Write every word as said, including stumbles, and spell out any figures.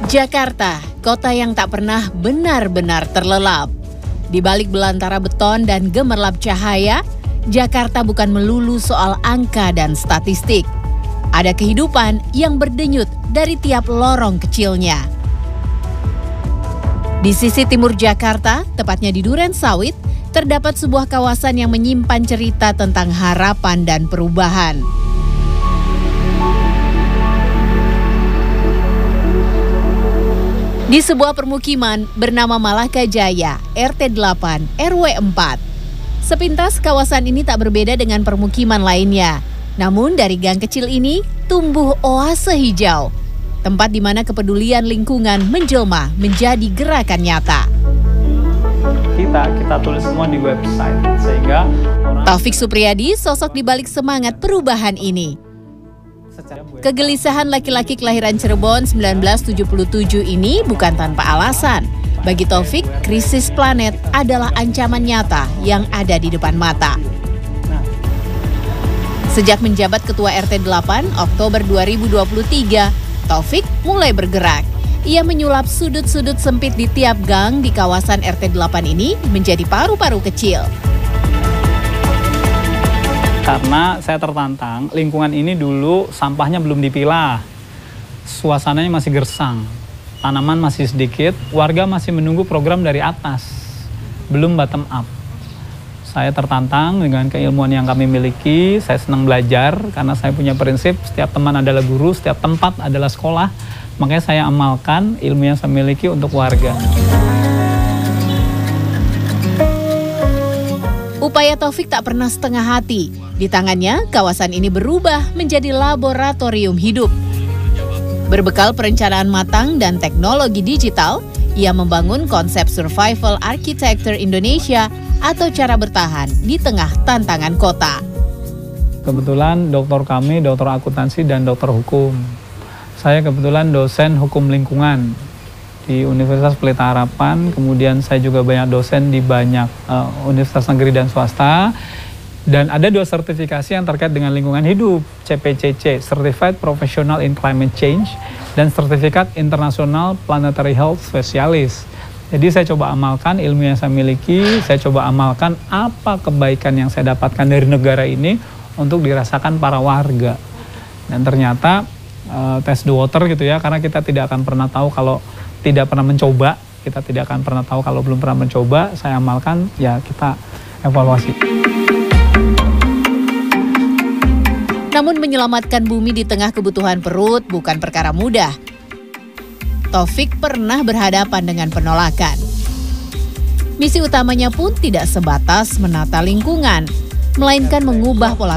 Jakarta, kota yang tak pernah benar-benar terlelap. Di balik belantara beton dan gemerlap cahaya, Jakarta bukan melulu soal angka dan statistik. Ada kehidupan yang berdenyut dari tiap lorong kecilnya. Di sisi timur Jakarta, tepatnya di Duren Sawit, terdapat sebuah kawasan yang menyimpan cerita tentang harapan dan perubahan. Di sebuah permukiman bernama Malaka Jaya, R T delapan, R W empat. Sepintas kawasan ini tak berbeda dengan permukiman lainnya. Namun dari gang kecil ini tumbuh oase hijau. Tempat di mana kepedulian lingkungan menjelma menjadi gerakan nyata. Kita, kita tulis semua di website, sehingga orang... Taufik Supriyadi sosok di balik semangat perubahan ini. Kegelisahan laki-laki kelahiran Cirebon seribu sembilan ratus tujuh puluh tujuh ini bukan tanpa alasan. Bagi Taufik, krisis planet adalah ancaman nyata yang ada di depan mata. Sejak menjabat Ketua R T delapan Oktober dua ribu dua puluh tiga, Taufik mulai bergerak. Ia menyulap sudut-sudut sempit di tiap gang di kawasan R T delapan ini menjadi paru-paru kecil. Karena saya tertantang, lingkungan ini dulu sampahnya belum dipilah. Suasananya masih gersang, tanaman masih sedikit, warga masih menunggu program dari atas, belum bottom up. Saya tertantang dengan keilmuan yang kami miliki, saya senang belajar karena saya punya prinsip setiap teman adalah guru, setiap tempat adalah sekolah. Makanya saya amalkan ilmu yang saya miliki untuk warga. Upaya Taufik tak pernah setengah hati. Di tangannya, kawasan ini berubah menjadi laboratorium hidup. Berbekal perencanaan matang dan teknologi digital, ia membangun konsep survival architecture Indonesia atau cara bertahan di tengah tantangan kota. Kebetulan doktor kami, doktor akuntansi dan doktor hukum. Saya kebetulan dosen hukum lingkungan di Universitas Pelita Harapan, kemudian saya juga banyak dosen di banyak uh, universitas negeri dan swasta. Dan ada dua sertifikasi yang terkait dengan lingkungan hidup, C P C C, Certified Professional in Climate Change, dan Sertifikat Internasional Planetary Health Specialist. Jadi saya coba amalkan ilmu yang saya miliki, saya coba amalkan apa kebaikan yang saya dapatkan dari negara ini untuk dirasakan para warga. Dan ternyata uh, test the water gitu ya, karena kita tidak akan pernah tahu kalau tidak pernah mencoba, kita tidak akan pernah tahu kalau belum pernah mencoba, saya amalkan, ya kita evaluasi. Namun menyelamatkan bumi di tengah kebutuhan perut bukan perkara mudah. Taufik pernah berhadapan dengan penolakan. Misi utamanya pun tidak sebatas menata lingkungan, melainkan mengubah pola